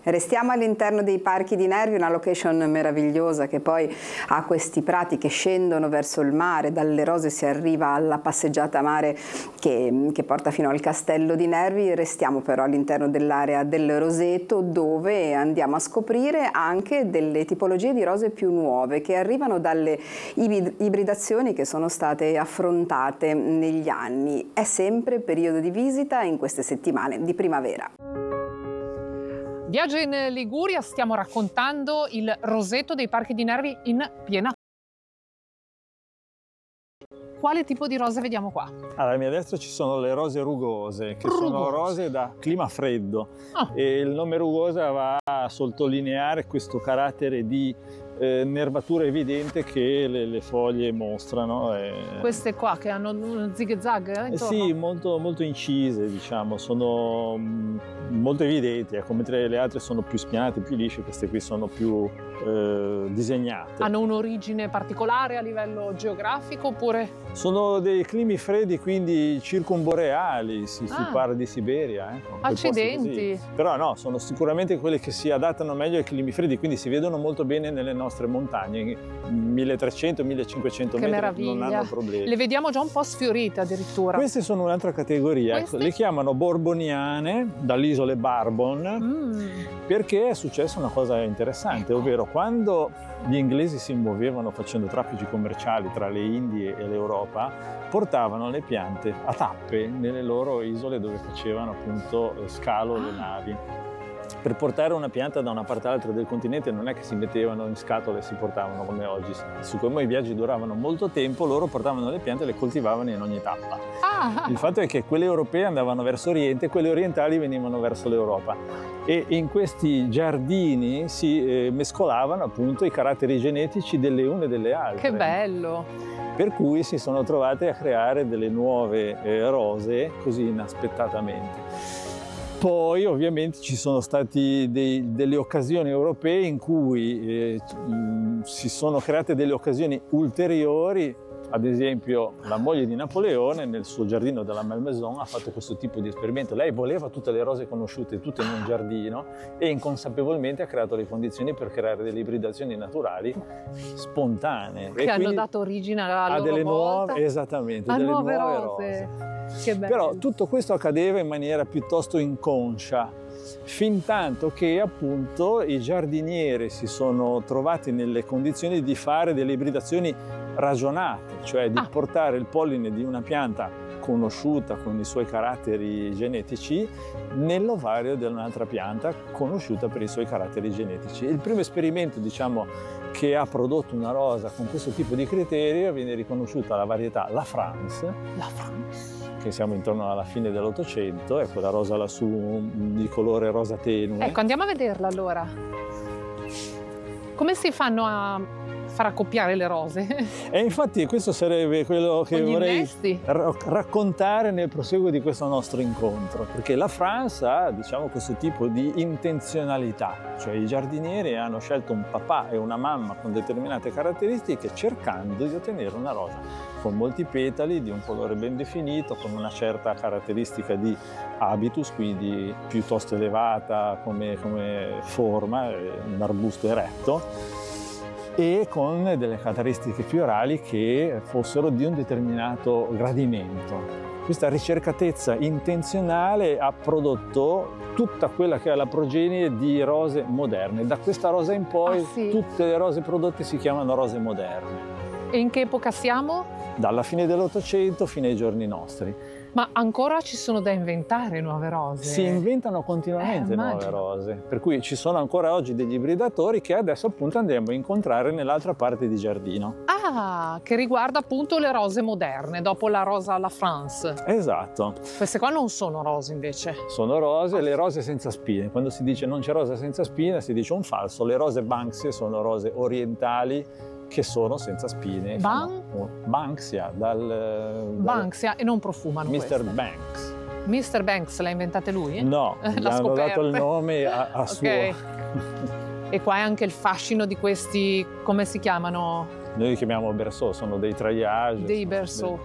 Restiamo all'interno dei Parchi di Nervi, una location meravigliosa che poi ha questi prati che scendono verso il mare, dalle Rose si arriva alla passeggiata mare che porta fino al Castello di Nervi. Restiamo però all'interno dell'area del Roseto, dove andiamo a scoprire anche delle tipologie di rose più nuove che arrivano dalle ibridazioni che sono state affrontate negli anni. È sempre periodo di visita in queste settimane di primavera. Viaggio in Liguria, stiamo raccontando il Roseto dei Parchi di Nervi in piena. Quale tipo di rose vediamo qua? Alla mia destra ci sono le rose rugose, che sono rose da clima freddo. E il nome rugosa va a sottolineare questo carattere di nervatura evidente che le foglie mostrano. Queste qua che hanno uno zig-zag intorno? Sì, molto incise, diciamo, sono molto evidenti, mentre le altre sono più spianate, più lisce, queste qui sono più disegnate. Hanno un'origine particolare a livello geografico oppure? Sono dei climi freddi, quindi circumboreali, si parla di Siberia. Accidenti! Però no, sono sicuramente quelle che si adattano meglio ai climi freddi, quindi si vedono molto bene nelle nostre montagne, 1300-1500 metri, meraviglia. Non hanno problemi. Le vediamo già un po' sfiorite addirittura. Queste sono un'altra categoria, le chiamano borboniane, dalle isole Barbon, perché è successa una cosa interessante, ovvero quando gli inglesi si muovevano facendo traffici commerciali tra le Indie e l'Europa, portavano le piante a tappe nelle loro isole dove facevano appunto scalo le navi. Per portare una pianta da una parte all'altra del continente non è che si mettevano in scatole e si portavano come oggi. Siccome i viaggi duravano molto tempo, loro portavano le piante e le coltivavano in ogni tappa. Il fatto è che quelle europee andavano verso Oriente e quelle orientali venivano verso l'Europa. E in questi giardini si mescolavano appunto i caratteri genetici delle une e delle altre. Che bello! Per cui si sono trovate a creare delle nuove rose così inaspettatamente. Poi ovviamente ci sono state delle occasioni europee in cui si sono create delle occasioni ulteriori. Ad esempio la moglie di Napoleone nel suo giardino della Malmaison ha fatto questo tipo di esperimento. Lei voleva tutte le rose conosciute tutte in un giardino e inconsapevolmente ha creato le condizioni per creare delle ibridazioni naturali spontanee. Che hanno dato origine a delle volta. nuove, esattamente, a delle nuove nuove rose. rose. Che bello. Però tutto questo accadeva in maniera piuttosto inconscia, fin tanto che appunto i giardinieri si sono trovati nelle condizioni di fare delle ibridazioni ragionate, cioè di portare il polline di una pianta conosciuta con i suoi caratteri genetici nell'ovario di un'altra pianta conosciuta per i suoi caratteri genetici. Il primo esperimento, diciamo, che ha prodotto una rosa con questo tipo di criterio viene riconosciuta la varietà La France. La France? Che siamo intorno alla fine dell'Ottocento, ecco la rosa lassù di colore rosa tenue. Ecco, andiamo a vederla allora. Come si fanno a far accoppiare le rose? E infatti questo sarebbe quello che vorrei raccontare nel proseguo di questo nostro incontro, perché la France ha, diciamo, questo tipo di intenzionalità, cioè i giardinieri hanno scelto un papà e una mamma con determinate caratteristiche cercando di ottenere una rosa con molti petali, di un colore ben definito, con una certa caratteristica di habitus, quindi piuttosto elevata come forma, un arbusto eretto, e con delle caratteristiche fiorali che fossero di un determinato gradimento. Questa ricercatezza intenzionale ha prodotto tutta quella che è la progenie di rose moderne. Da questa rosa in poi tutte le rose prodotte si chiamano rose moderne. E in che epoca siamo? Dalla fine dell'Ottocento fino ai giorni nostri. Ma ancora ci sono da inventare nuove rose? Si inventano continuamente nuove rose, per cui ci sono ancora oggi degli ibridatori che adesso appunto andremo a incontrare nell'altra parte di giardino. Che riguarda appunto le rose moderne, dopo la rosa La France. Esatto. Queste qua non sono rose invece? Sono rose, le rose senza spine. Quando si dice non c'è rosa senza spine si dice un falso. Le rose Banksia sono rose orientali che sono senza spine. Banksia, Banksia, e non profumano. Mr. Banks. Mr. Banks l'ha inventate lui? No, gli hanno dato il nome a suo. E qua è anche il fascino di questi, come si chiamano? Noi li chiamiamo berceau, sono dei treillage. Dei berceau.